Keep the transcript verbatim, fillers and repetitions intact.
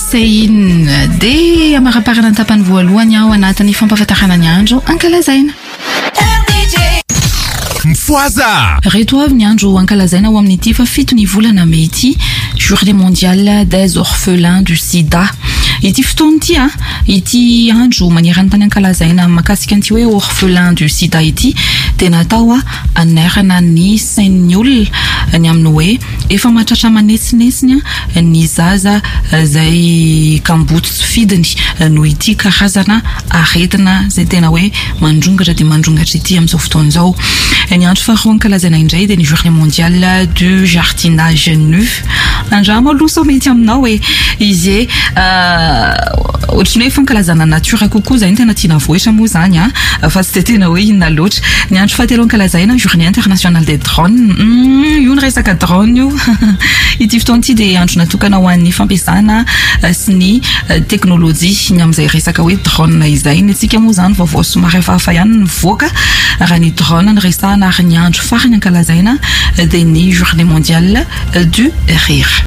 Hussein de amaraparana tapany voalohany ao anatin'ny fampahafantarana ny andro ankalazaina. Mfoaza! Reto avy ny andro ankalazaina ao amin'ity fa fito ny volana May ity, Journée mondiale des orphelins du sida. Ity fotoana ity a, ity andro maneran-tany ankalazaina mahakasika an'ity hoe orphelin du sida ity dia natao a anerana ny sain'ny olona ny amin'ny hoe efa mahatratra manetsinesiny ny zaza izay kamboto tsy fidiny noho ity karazana aretina izay tena hoe mandrongatra dia mandrongatra ity amin'izao fotoana izao. Ny andro faharoa ankalazaina indray dia ny Journée mondiale du jardinage nu. Andramo aloha sao mety aminao hoe izy ohatrany hoe fankalazana natura kokoa zay tena tiana voatra moa zany a fa tsy tena hoe inona loatra. Ny andro fahatelo ankalazaina Journée internationale des drones. Io ny resaka drone io. Ity fotoana ity dia andro natokana ho an'ny fampiasana sy ny teknôlôjia ny amin'izay resaka hoe drone izay. Ny antsika moa zany vaovao somary hafahafa ihany mivoaka raha ny drone ny resahana ary ny andro farany ankalazaina dia ny Journée mondiale du rire.